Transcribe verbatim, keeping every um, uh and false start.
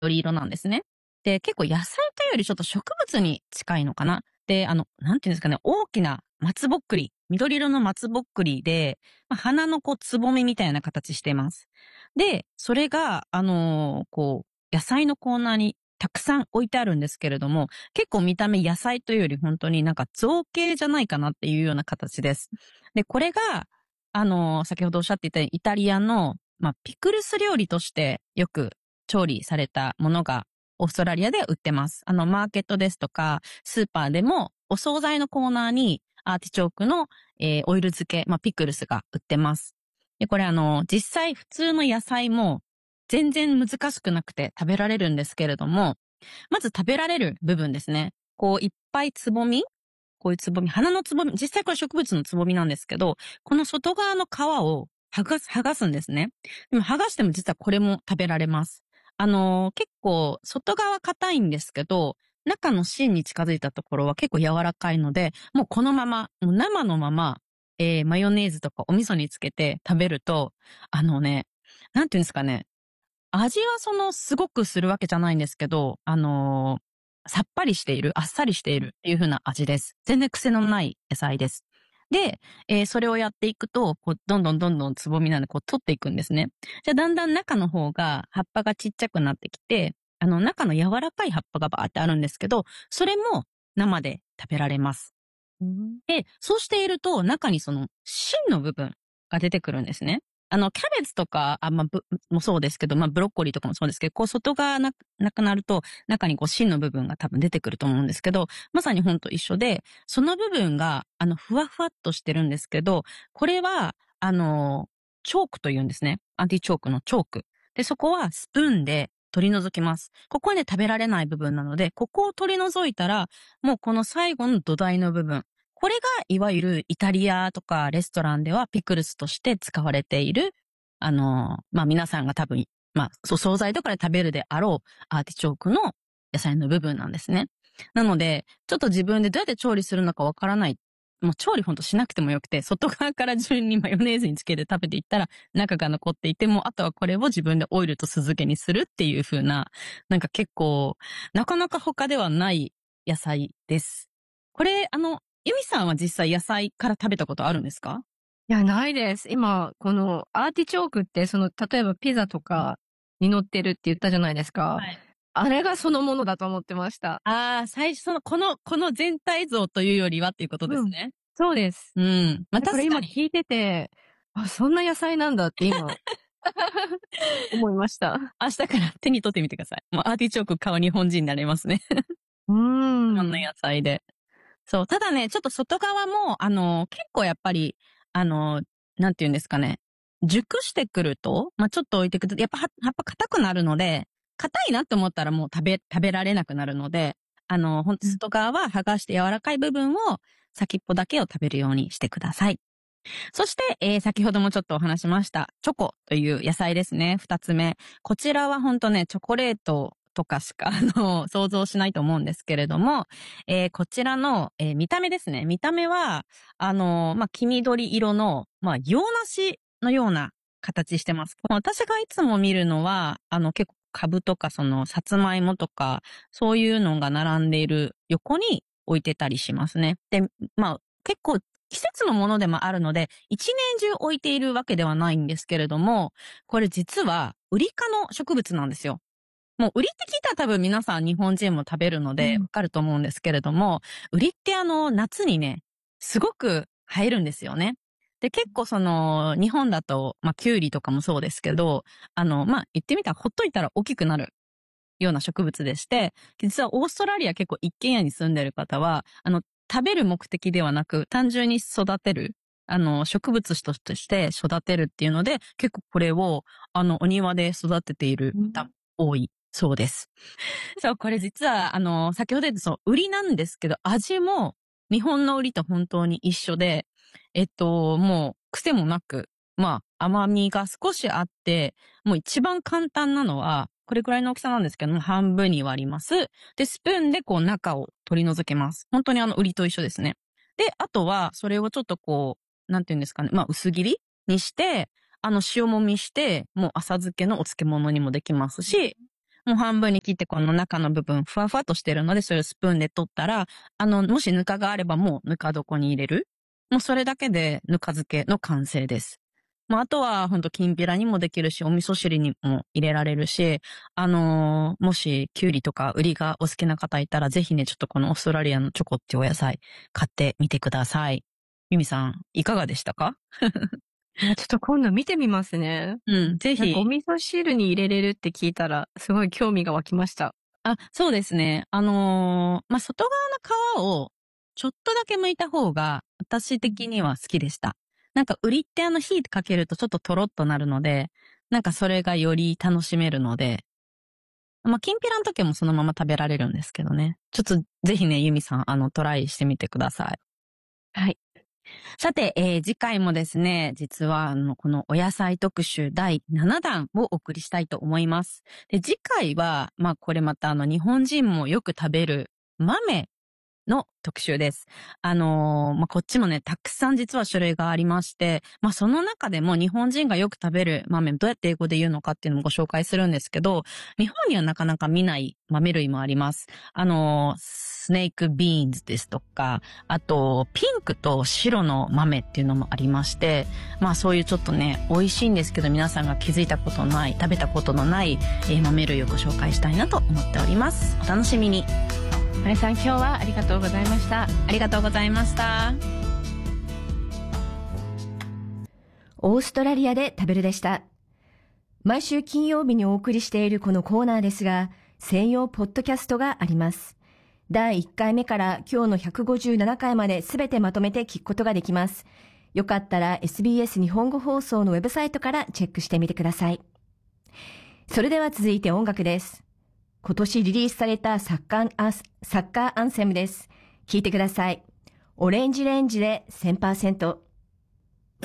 緑色なんですね。で、結構野菜というよりちょっと植物に近いのかな。で、あの、なんていうんですかね、大きな松ぼっくり、緑色の松ぼっくりで、まあ、花のこう、つぼみみたいな形しています。で、それが、あのーこう、野菜のコーナーにたくさん置いてあるんですけれども、結構見た目野菜というより本当になんか造形じゃないかなっていうような形です。で、これが、あのー先ほどおっしゃっていたイタリアの、まあ、ピクルス料理としてよく調理されたものがオーストラリアでは売ってます。あの、マーケットですとか、スーパーでも、お惣菜のコーナーに、アーティチョークの、えーオイル漬け、まあ、ピクルスが売ってます。で、これあの、実際普通の野菜も、全然難しくなくて食べられるんですけれども、まず食べられる部分ですね。こう、いっぱいつぼみこういうつぼみ、花のつぼみ、実際これ植物のつぼみなんですけど、この外側の皮を剥がす、剥がすんですね。でも剥がしても実はこれも食べられます。あのー結構外側硬いんですけど、中の芯に近づいたところは結構柔らかいので、もうこのまま、もう生のまま、えー、マヨネーズとかお味噌につけて食べると、あのね、なんていうんですかね、味はそのすごくするわけじゃないんですけど、あのーさっぱりしている、あっさりしているっていう風な味です。全然癖のない野菜です。で、えーそれをやっていくと、こう、どんどんどんどんつぼみなんで、こう、取っていくんですね。じゃあ、だんだん中の方が、葉っぱがちっちゃくなってきて、あの、中の柔らかい葉っぱがバーってあるんですけど、それも生で食べられます。 うん。 で、そうしていると、中にその芯の部分が出てくるんですね。あの、キャベツとか、あ、まあ、ぶ、もそうですけど、まあ、ブロッコリーとかもそうですけど、こう、外側な、なくなると、中にこう、芯の部分が多分出てくると思うんですけど、まさにほんと一緒で、その部分が、あの、ふわふわっとしてるんですけど、これは、あの、チョークと言うんですね。アンティチョークのチョーク。で、そこはスプーンで取り除きます。ここはね、食べられない部分なので、ここを取り除いたら、もうこの最後の土台の部分、これがいわゆるイタリアとかレストランではピクルスとして使われている、あの、まあ、皆さんが多分、まあ、そう惣菜とかで食べるであろうアーティチョークの野菜の部分なんですね。なので、ちょっと自分でどうやって調理するのかわからない。もう調理ほんとしなくてもよくて、外側から順にマヨネーズにつけて食べていったら中が残っていても、あとはこれを自分でオイルと酢漬けにするっていう風な、なんか結構、なかなか他ではない野菜です。これ、あの、ユミさんは実際野菜から食べたことあるんですか？ いや、ないです。今、このアーティチョークって、その、例えばピザとかに乗ってるって言ったじゃないですか。 はい。 あれがそのものだと思ってました。 ああ、最初の、この、この全体像というよりはっていうことでうん。 すね。 そうです。 うん。まあ、 で、これ確かに。 今聞いてて、あ、そんな野菜なんだって今思いました。 明日から手に取ってみてください。もうアーティチョーク買う日本人になれますね。 うーいろんなん。 野菜で。そう。ただね、ちょっと外側も、あの、結構やっぱり、あの、なんて言うんですかね。熟してくると、まあ、ちょっと置いてくと、やっぱ葉葉っぱ硬くなるので、硬いなって思ったらもう食べ、食べられなくなるので、あの、ほんとうん。 外側は剥がして柔らかい部分を先っぽだけを食べるようにしてください。そして、えー先ほどもちょっとお話しました、チョコという野菜ですね。二つ目。こちらはほんとね、チョコレートとかしか、あの、想像しないと思うんですけれども、えーこちらの、えー見た目ですね。見た目は、あの、まあ、黄緑色の、まあ、洋梨のような形してます。私がいつも見るのは、あの、結構株とか、その、さつまいもとか、そういうのが並んでいる横に置いてたりしますね。で、まあ、結構季節のものでもあるので、一年中置いているわけではないんですけれども、これ実は、ウリ科の植物なんですよ。もう、ウリって聞いたら多分皆さん日本人も食べるのでわうん。 かると思うんですけれども、ウリってあの、夏にね、すごく生えるんですよね。で、結構その、日本だと、まあ、キュウリとかもそうですけど、あの、まあ、言ってみたらほっといたら大きくなるような植物でして、実はオーストラリア結構一軒家に住んでる方は、あの、食べる目的ではなく、単純に育てる、あの、植物として育てるっていうので、結構これを、あの、お庭で育てている方、多いそうです。そう、これ実は、あの、先ほど言ったそう、売りなんですけど、味も日本の売りと本当に一緒で、えっと、もう癖もなく、まあ、甘みが少しあって、もう一番簡単なのは、これくらいの大きさなんですけども、半分に割ります。で、スプーンでこう中を取り除けます。本当にあの、売りと一緒ですね。で、あとは、それをちょっとこう、なんていうんですかね、まあ、薄切りにして、あの、塩もみして、もう浅漬けのお漬物にもできますし、 もう半分に切ってこの中の部分ふわふわっとしてるので、それをスプーンで取ったら、あの、もしぬかがあればもうぬか床に入れる。もうそれだけでぬか漬けの完成です。まあ、あとはほんときんぴらにもできるし、お味噌汁にも入れられるし、あのーもしきゅうりとかウリがお好きな方いたら、ぜひね、ちょっとこのオーストラリアのチョコっていうお野菜買ってみてください。ミミさん、いかがでしたか？ いや、ちょっと今度見てみますね。 うん、ぜひ。 なんかお味噌汁に入れれるって聞いたら、すごい興味が湧きました。 あ、そうですね。あのーまあ、外側の皮をちょっとだけ剥いた方が私的には好きでした。なんかウリってあの火かけるとちょっとトロッとなるので、なんかそれがより楽しめるので、まあ、きんぴらの時もそのまま食べられるんですけどね。ちょっとぜひね、ユミさん、あの、トライしてみてください。 はい。 さて、えー次回もですね、実はあの、このお野菜特集だいななだんをお送りしたいと思います。で、次回は、まあこれまたあの、日本人もよく食べる豆の特集です。あのーまあ、こっちもね、たくさん実は種類がありまして、まあ、その中でも日本人がよく食べる豆、どうやって英語で言うのかっていうのもご紹介するんですけど、日本にはなかなか見ない豆類もあります。あのースネークビーンズですとか、あと、ピンクと白の豆っていうのもありまして、まあそういうちょっとね、美味しいんですけど皆さんが気づいたことのない、食べたことのない、えー豆類をご紹介したいなと思っております。お楽しみに。 マリさん、今日はありがとうございました。 ありがとうございました。 オーストラリアで食べるでした。毎週金曜日にお送りしているこのコーナーですが、専用ポッドキャストがあります。だいいっかいめから今日のひゃくごじゅうななかいまで全てまとめて聞くことができます。よかったら エスビーエス 日本語放送のウェブサイトからチェックしてみてください。それでは続いて音楽です。今年リリースされたサッカーアン、サッカーアンセムです。聴いてください。オレンジレンジで せんパーセント。